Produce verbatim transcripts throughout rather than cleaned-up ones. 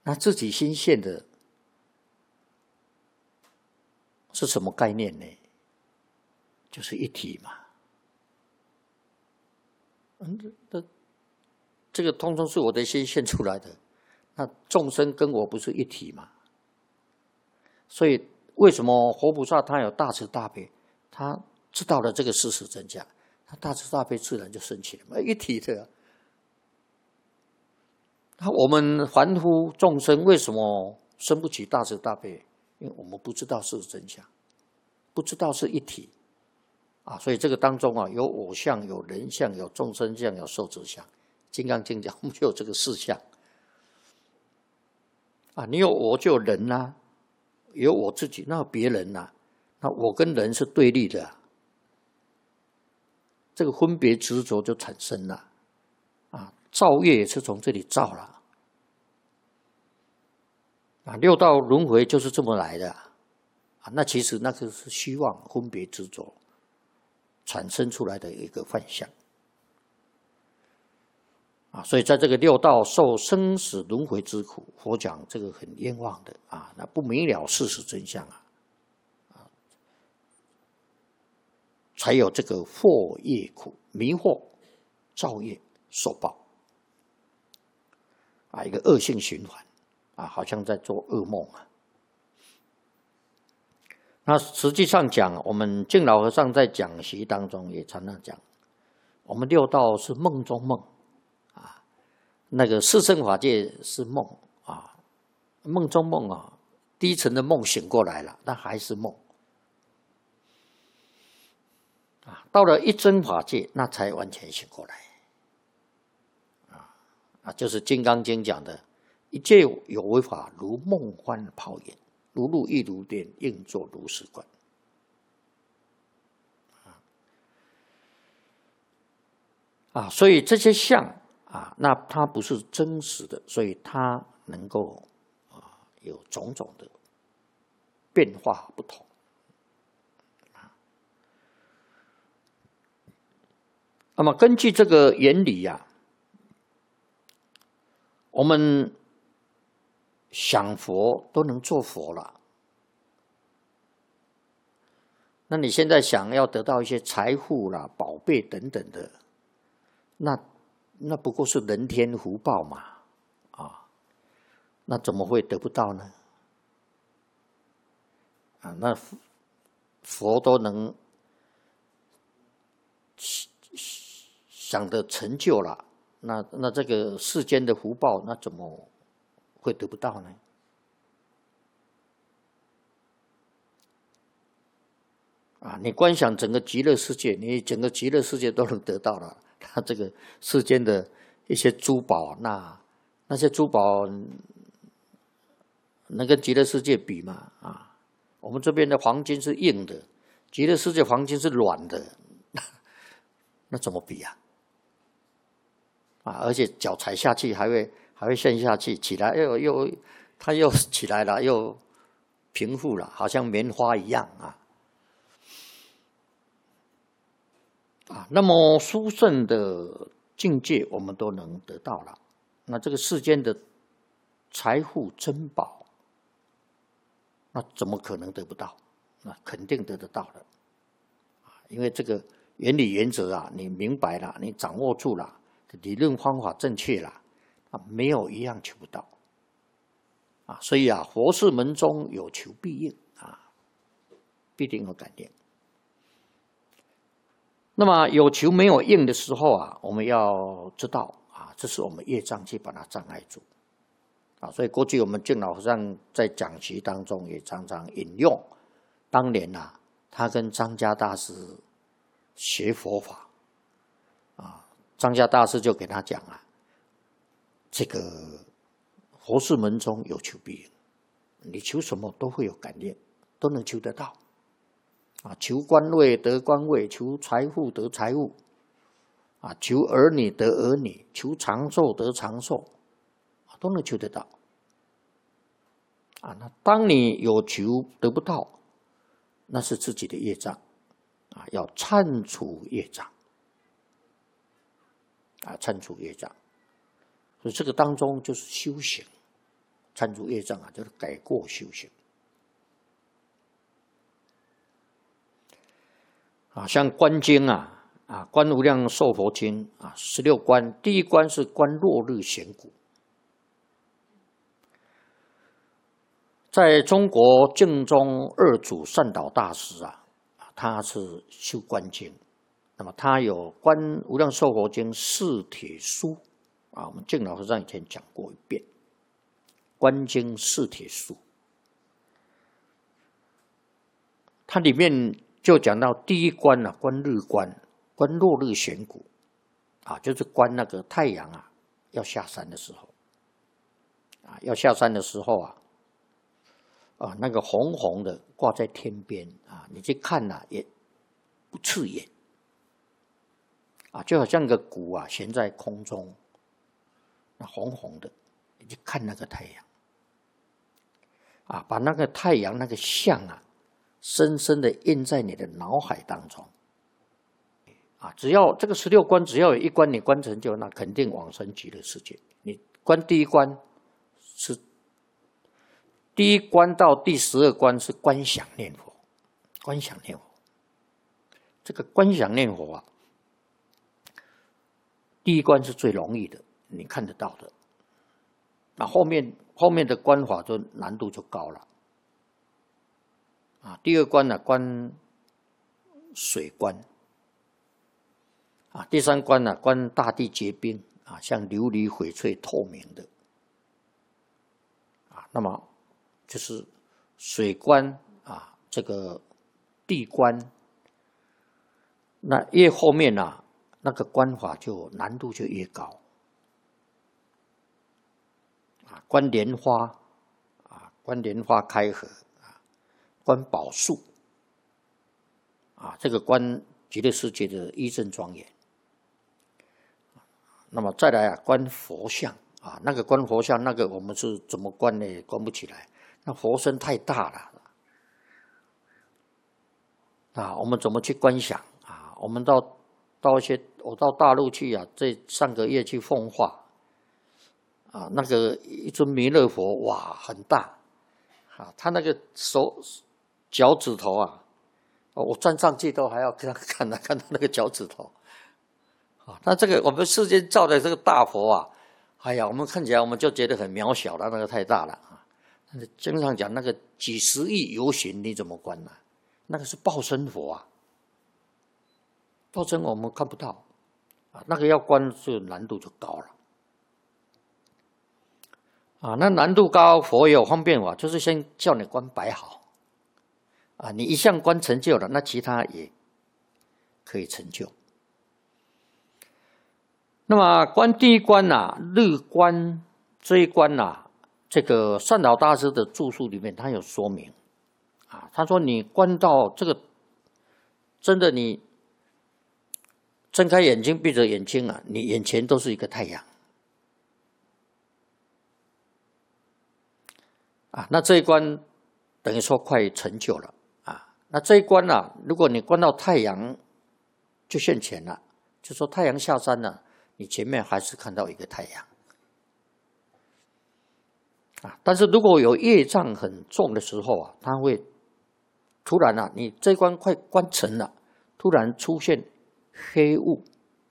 那自己心现的是什么概念呢？就是一体嘛。嗯，这这个通通是我的心现出来的。那众生跟我不是一体嘛？所以为什么活菩萨他有大慈大悲？他知道了这个事实真相，他大慈大悲自然就升起了嘛，一体的。那我们凡夫众生为什么生不起大慈大悲？因为我们不知道事实真相，不知道是一体啊。所以这个当中啊，有我相、有人相、有众生相、有寿者相。《金刚经》讲，我们就有这个四相啊。你有我就有人呐、啊，有我自己，那有别人呐、啊。那我跟人是对立的、啊，这个分别执着就产生了啊。造业也是从这里造了啊。六道轮回就是这么来的啊。那其实那个是虚妄分别执着产生出来的一个幻象啊。所以在这个六道受生死轮回之苦，佛讲这个很冤枉的啊。那不明了事实真相啊。才有这个惑业苦，迷惑、造业、受报，啊，一个恶性循环，啊，好像在做噩梦啊。那实际上讲，我们净老和尚在讲习当中也常常讲，我们六道是梦中梦，啊，那个四圣法界是梦啊，梦中梦啊，低层的梦醒过来了，但还是梦。啊，到了一真法界，那才完全醒过来。啊啊，就是《金刚经》讲的，一切有为法，如梦幻泡影，如露亦如电，应作如是观。啊，所以这些相啊，那它不是真实的，所以它能够啊有种种的变化不同。那么根据这个原理呀、啊，我们想佛都能做佛了。那你现在想要得到一些财富啦、宝贝等等的，那那不过是人天福报嘛，啊，那怎么会得不到呢？啊，那佛都能想的成就了，那那这个世间的福报，那怎么会得不到呢？啊，你观想整个极乐世界，你整个极乐世界都能得到了，它这个世间的一些珠宝，那那些珠宝能跟极乐世界比吗？啊，我们这边的黄金是硬的，极乐世界黄金是软的，那怎么比啊？啊，而且脚踩下去还会还会陷下去，起来又又它又起来了，又平复了，好像棉花一样啊。啊，那么殊胜的境界我们都能得到了，那这个世间的财富珍宝，那怎么可能得不到？那肯定得得到的，因为这个原理原则啊，你明白了，你掌握住了。理论方法正确了，啊，没有一样求不到，啊，所以啊，佛事门中有求必应啊，必定有感应。那么有求没有应的时候啊，我们要知道啊，这是我们业障去把它障碍住，啊，所以过去我们净老和尚在讲习当中也常常引用，当年啊，他跟张家大师学佛法，啊。张家大师就给他讲啊，这个佛事门中有求必应，你求什么都会有感应，都能求得到。啊，求官位得官位，求财富得财富，啊，求儿女得儿女，求长寿得长寿，啊，都能求得到。啊，那当你有求得不到，那是自己的业障，啊，要忏除业障。啊，忏除业障，所以这个当中就是修行， 参出业障啊，就是改过修行。啊，像观经啊，啊，观无量寿佛经啊，十六观，第一观是观落日显骨。在中国净宗二祖善导大师啊，他是修观经，那么他有观无量寿佛经四帖书啊，我们净老和尚以前讲过一遍，观经四帖书，它里面就讲到第一观啊，观日观，观落日显骨，啊，就是观那个太阳啊要下山的时候，啊，要下山的时候啊。啊，那个红红的挂在天边啊，你去看呐、啊，也不刺眼啊，就好像个鼓啊悬在空中，那红红的，你去看那个太阳啊，把那个太阳那个像啊，深深的印在你的脑海当中啊。只要这个十六观，只要有一关你观成就，那肯定往生极乐世界。你观第一关是。第一关到第十二关是观想念佛，观想念佛。这个观想念佛啊，第一关是最容易的，你看得到的。那后面后面的观法就难度就高了。啊，第二关呢、啊，观水观。啊，第三关呢、啊，观大地结冰啊，像琉璃翡翠透明的。啊，那么。就是水观啊，这个地观，那越后面啊，那个观法就难度就越高啊。观莲花啊，观莲花开合啊，观宝树啊，这个观极乐世界的一正庄严。那么再来啊，观佛像啊，那个观佛像，那个我们是怎么观呢？观不起来。那佛身太大了啊！我们怎么去观想啊？我们到到一些，我到大陆去啊，这上个月去奉化啊，那个一尊弥勒佛哇，很大啊，他那个手脚趾头啊，我站上去都还要看看他看到那个脚趾头啊。那这个我们世间造的这个大佛啊，哎呀，我们看起来我们就觉得很渺小了，那个太大了。经常讲那个几十亿游行，你怎么观呢、啊？那个是报身佛啊，报身我们看不到啊，那个要观就难度就高了啊。那难度高，佛也有方便法，就是先叫你观摆好啊，你一项观成就了，那其他也可以成就。那么观第一关呐、啊，日观这一关呐、啊。这个善导大师的著述里面，他有说明，啊，他说你观到这个，真的你睁开眼睛闭着眼睛啊，你眼前都是一个太阳，啊，那这一关等于说快成就了啊。那这一关啊，如果你观到太阳就现前了，就说太阳下山了，你前面还是看到一个太阳。啊，但是如果有业障很重的时候啊，它会突然啊，你这一关快关成了，突然出现黑雾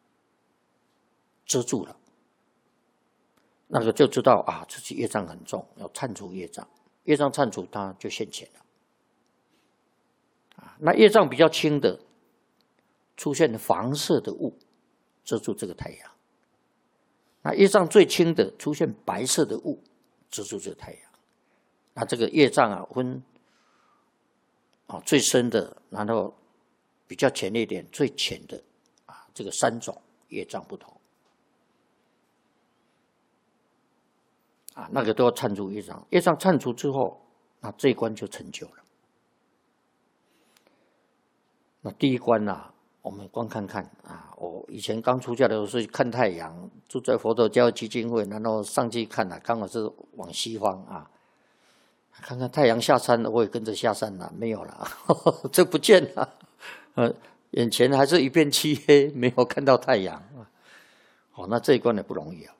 遮住了，那个就知道啊，自己业障很重，要忏除业障，业障忏除，它就现前了。啊，那业障比较轻的，出现黄色的雾遮住这个太阳；那业障最轻的，出现白色的雾。遮住这个太阳，那这个业障啊，分啊最深的，然后比较浅一点，最浅的啊，这个三种业障不同啊，那个都要忏除业障，业障忏除之后，那这一关就成就了。那第一关啊，我们光看看啊，我以前刚出家的时候是看太阳，住在佛陀教基金会，然后上去看啊，刚好是往西方啊，看看太阳下山了，我也跟着下山了，没有了，呵呵这不见了，呃，眼前还是一片漆黑，没有看到太阳啊。哦，那这一关也不容易啊。